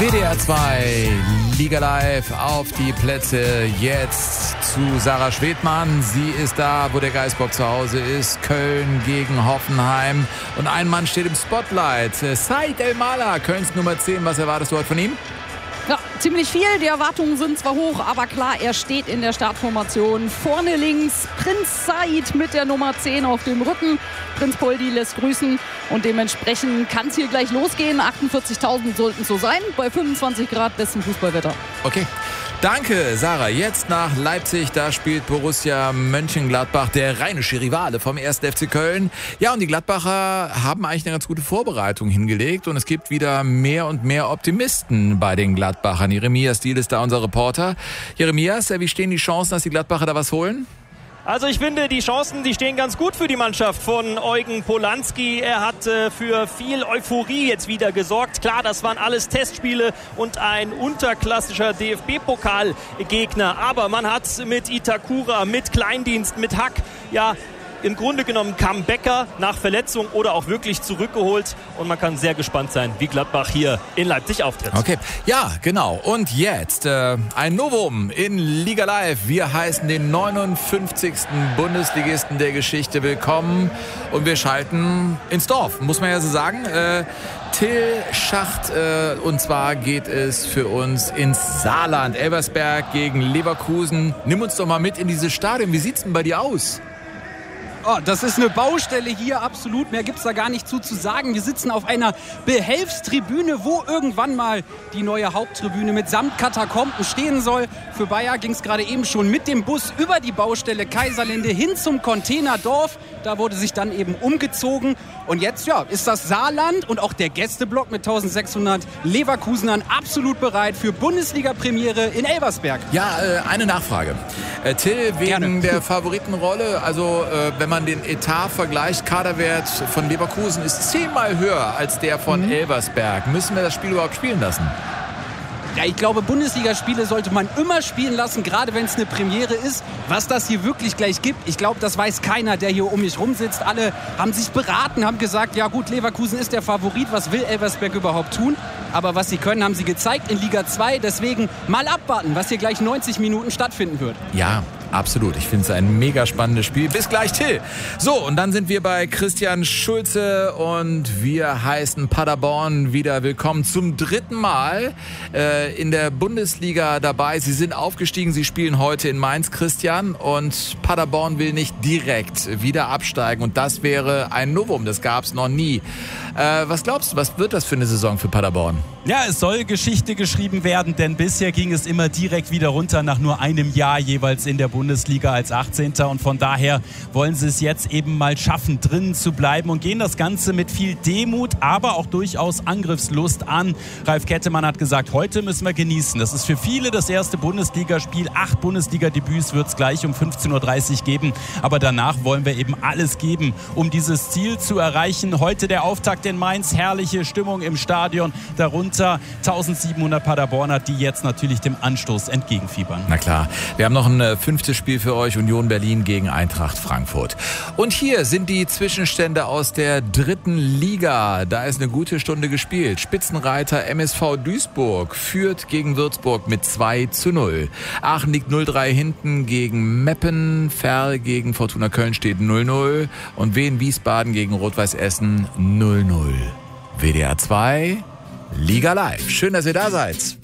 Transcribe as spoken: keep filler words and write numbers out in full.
W D R zwei, Liga Live auf die Plätze jetzt zu Sarah Schwedmann. Sie ist da, wo der Geistbock zu Hause ist. Köln gegen Hoffenheim. Und ein Mann steht im Spotlight. Said El-Mala, Kölns Nummer zehn. Was erwartest du heute von ihm? Ja, ziemlich viel. Die Erwartungen sind zwar hoch, aber klar, er steht in der Startformation. Vorne links Prinz Said mit der Nummer zehn auf dem Rücken. Prinz Poldi lässt grüßen und dementsprechend kann es hier gleich losgehen. achtundvierzigtausend sollten es so sein, bei fünfundzwanzig Grad bestem Fußballwetter. Okay. Danke, Sarah. Jetzt nach Leipzig, da spielt Borussia Mönchengladbach, der rheinische Rivale vom ersten F C Köln. Ja, und die Gladbacher haben eigentlich eine ganz gute Vorbereitung hingelegt und es gibt wieder mehr und mehr Optimisten bei den Gladbachern. Jeremias Diehl ist da unser Reporter. Jeremias, wie stehen die Chancen, dass die Gladbacher da was holen? Also ich finde, die Chancen, die stehen ganz gut für die Mannschaft von Eugen Polanski. Er hat äh, für viel Euphorie jetzt wieder gesorgt. Klar, das waren alles Testspiele und ein unterklassischer D F B-Pokalgegner. Aber man hat mit Itakura, mit Kleindienst, mit Hack, ja, im Grunde genommen Comebacker nach Verletzung oder auch wirklich zurückgeholt. Und man kann sehr gespannt sein, wie Gladbach hier in Leipzig auftritt. Okay, ja, genau. Und jetzt äh, ein Novum in Liga Live. Wir heißen den neunundfünfzigsten Bundesligisten der Geschichte willkommen. Und wir schalten ins Dorf, muss man ja so sagen. Äh, Till Schacht. Äh, und zwar geht es für uns ins Saarland. Elversberg gegen Leverkusen. Nimm uns doch mal mit in dieses Stadion. Wie sieht's denn bei dir aus? Oh, das ist eine Baustelle hier, absolut. Mehr gibt's da gar nicht zu zu sagen. Wir sitzen auf einer Behelfstribüne, wo irgendwann mal die neue Haupttribüne mit samt Katakomben stehen soll. Für Bayer ging es gerade eben schon mit dem Bus über die Baustelle Kaiserlinde hin zum Containerdorf. Da wurde sich dann eben umgezogen. Und jetzt ja, ist das Saarland und auch der Gästeblock mit eintausendsechshundert Leverkusenern absolut bereit für Bundesliga-Premiere in Elversberg. Ja, äh, eine Nachfrage. Äh, Till, wegen Gerne. der Favoritenrolle, also äh, wenn man den Etat vergleicht, Kaderwert von Leverkusen ist zehnmal höher als der von mhm. Elversberg. Müssen wir das Spiel überhaupt spielen lassen? Ja, ich glaube, Bundesligaspiele sollte man immer spielen lassen, gerade wenn es eine Premiere ist. Was das hier wirklich gleich gibt, ich glaube, das weiß keiner, der hier um mich rum sitzt. Alle haben sich beraten, haben gesagt, ja gut, Leverkusen ist der Favorit, was will Elversberg überhaupt tun? Aber was sie können, haben sie gezeigt in Liga zwei. Deswegen mal abwarten, was hier gleich neunzig Minuten stattfinden wird. Ja, absolut. Ich finde es ein mega spannendes Spiel. Bis gleich, Till. So, und dann sind wir bei Christian Schulze und wir heißen Paderborn wieder willkommen zum dritten Mal äh, in der Bundesliga dabei. Sie sind aufgestiegen, sie spielen heute in Mainz, Christian, und Paderborn will nicht direkt wieder absteigen und das wäre ein Novum, das gab es noch nie. Äh, was glaubst du, was wird das für eine Saison für Paderborn? Ja, es soll Geschichte geschrieben werden, denn bisher ging es immer direkt wieder runter nach nur einem Jahr jeweils in der Bundesliga als achtzehnter und von daher wollen sie es jetzt eben mal schaffen, drinnen zu bleiben und gehen das Ganze mit viel Demut, aber auch durchaus Angriffslust an. Ralf Kettemann hat gesagt, heute müssen wir genießen. Das ist für viele das erste Bundesligaspiel. Acht Bundesliga-Debüts wird es gleich um fünfzehn Uhr dreißig geben, aber danach wollen wir eben alles geben, um dieses Ziel zu erreichen. Heute der Auftakt in Mainz, herrliche Stimmung im Stadion, darunter eintausendsiebenhundert Paderborner, die jetzt natürlich dem Anstoß entgegenfiebern. Na klar, wir haben noch ein äh, fünftes Spiel für euch, Union Berlin gegen Eintracht Frankfurt. Und hier sind die Zwischenstände aus der dritten Liga. Da ist eine gute Stunde gespielt. Spitzenreiter M S V Duisburg führt gegen Würzburg mit zwei zu null. Aachen liegt null drei hinten gegen Meppen. Ferl gegen Fortuna Köln steht null null. Und Wien Wiesbaden gegen Rot-Weiß Essen null null. W D R zwei Liga Live. Schön, dass ihr da seid.